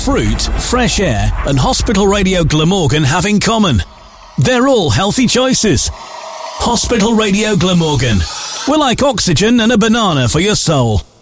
fruit, fresh air and Hospital Radio Glamorgan have in common? They're all healthy choices. Hospital Radio Glamorgan. We're like oxygen and a banana for your soul.